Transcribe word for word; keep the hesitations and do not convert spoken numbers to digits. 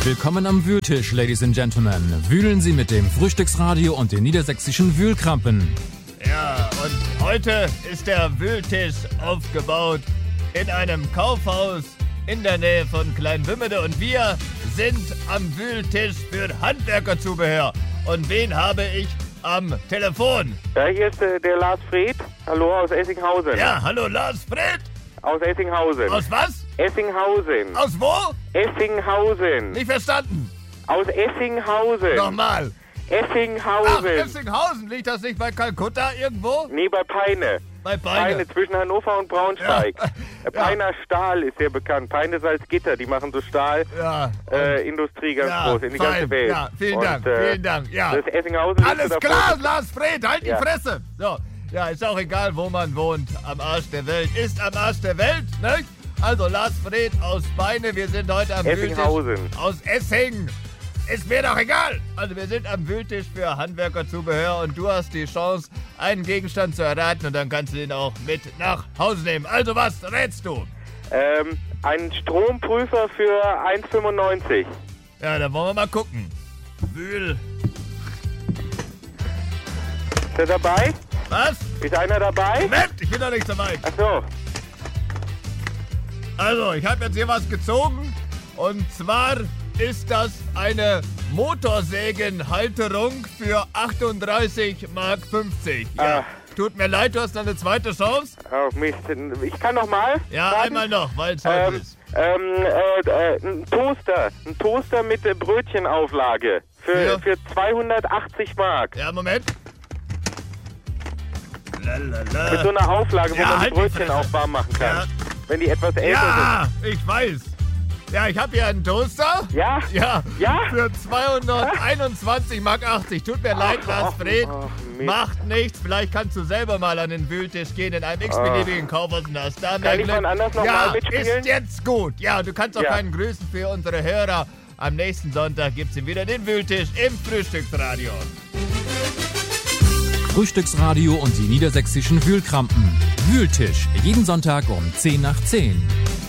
Willkommen am Wühltisch, Ladies and Gentlemen. Wühlen Sie mit dem Frühstücksradio und den niedersächsischen Wühlkrampen. Ja, und heute ist der Wühltisch aufgebaut in einem Kaufhaus in der Nähe von Kleinwümmede. Und wir sind am Wühltisch für Handwerkerzubehör. Und wen habe ich am Telefon? Ja, hier ist äh, der Lars Fred. Hallo, aus Essinghausen. Ja, hallo Lars Fred. Aus Essinghausen. Aus was? Essinghausen. Aus wo? Essinghausen. Nicht verstanden. Aus Essinghausen. Nochmal. Ach, Essinghausen. Essinghausen. Liegt das nicht bei Kalkutta irgendwo? Nee, bei Peine. Bei Peine. Peine, zwischen Hannover und Braunschweig. Ja. Äh, Peiner Stahl ist sehr bekannt. Peine Salzgitter, die machen so Stahlindustrie Ja. äh, Industrie ganz Ja, groß in die fein. ganze Welt. Ja, vielen und, Dank, äh, vielen Dank. Ja. Das Essinghausen Alles ist klar, Lars Fred, halt Ja. die Fresse. So, ja, ist auch egal, wo man wohnt. Am Arsch der Welt ist am Arsch der Welt, nicht? Also Lars Fred aus Beine, wir sind heute am Wühltisch. Essinghausen. Aus Essing. Ist mir doch egal. Also wir sind am Wühltisch für Handwerkerzubehör und du hast die Chance, einen Gegenstand zu erraten und dann kannst du den auch mit nach Hause nehmen. Also was rätst du? Ähm, ein Stromprüfer für eins fünfundneunzig. Ja, dann wollen wir mal gucken. Wühl. Ist er dabei? Was? Ist einer dabei? Moment, ich bin doch nicht so weit. Ach so. Also, ich habe jetzt hier was gezogen und zwar ist das eine Motorsägenhalterung für achtunddreißig Mark fünfzig. Ja. Ah. Tut mir leid, du hast noch eine zweite Chance. Oh Mist. Ich kann noch mal. Ja, warten? einmal noch, weil es heute Ähm, ist. ähm, äh, äh, ein Toaster. Ein Toaster mit äh, Brötchenauflage. Für, Ja. für zweihundertachtzig Mark. Ja, Moment. Mit Lalala. so einer Auflage, wo Ja, man die halt die Brötchen Fresse. auch warm machen kann. Ja. Wenn die etwas älter Ja, ich weiß. Ja, ich habe hier einen Toaster. sind. Ja? Ja, Ja? für zweihunderteinundzwanzig Mark achtzig. Tut mir leid, Lars ach, Fred. ach, Mist. Macht nichts. Vielleicht kannst du selber mal an den Wühltisch gehen in einem x-beliebigen Kaufhaus und hast da mehr Kann ich Glück. wann anders noch ja, mal mitspielen? ist jetzt gut. Ja, du kannst auch Ja. keinen grüßen für unsere Hörer. Am nächsten Sonntag gibt's wieder den Wühltisch im Frühstücksradio. Frühstücksradio und die niedersächsischen Wühlkrampen. Wühltisch, jeden Sonntag um zehn nach zehn.